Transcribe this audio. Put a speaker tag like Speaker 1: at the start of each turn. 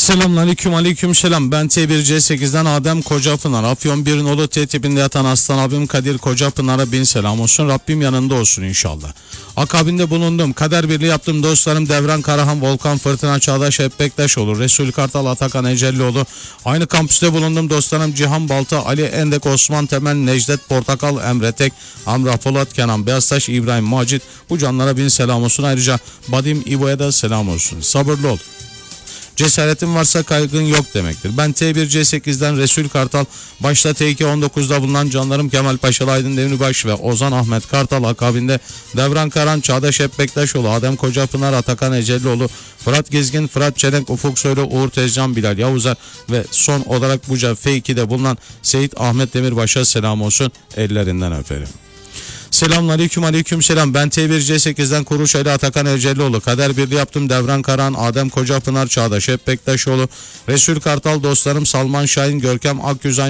Speaker 1: Selamünaleyküm, aleykümselam. Ben T1C8'den Adem Kocapınar. Afyon 1 nolu T tipinde yatan aslan abim Kadir Kocapınar'a bin selam olsun. Rabbim yanında olsun inşallah. Akabinde bulundum. Kader birliği yaptım dostlarım Devran Karahan, Volkan Fırtına, Çağdaş Hep Bektaşoğlu, Resul Kartal, Atakan Ecellioğlu. Aynı kampüste bulundum dostlarım Cihan Balta, Ali Endek, Osman Temel, Necdet Portakal, Emre Tek, Amra Polat, Kenan Beyaztaş, İbrahim Macit. Bu canlara bin selam olsun. Ayrıca Badim İbo'ya da selam olsun. Sabırlı ol. Cesaretin varsa kaygın yok demektir. Ben T1C8'den Resul Kartal, başta T219'da bulunan canlarım Kemal Paşalı, Aydın Demirbaş ve Ozan Ahmet Kartal, akabinde Devran Karan, Çağdaş Hep Bektaşoğlu, Adem Kocapınar, Atakan Ecellioğlu, Fırat Gezgin, Fırat Çelenk, Ufuk Soylu, Uğur Tezcan, Bilal Yavuzer ve son olarak Buca F2'de bulunan Seyit Ahmet Demirbaş'a selam olsun. Ellerinden öperim. Selamünaleyküm, aleykümselam. Ben T1C8'den Kuruş Ali, Atakan Ecellioğlu, Kader birliği yaptım Devran Karan, Adem Kocapınar, Çağdaş Hep Bektaşoğlu, Resul Kartal, dostlarım Salman Şahin, Görkem Akgüzay,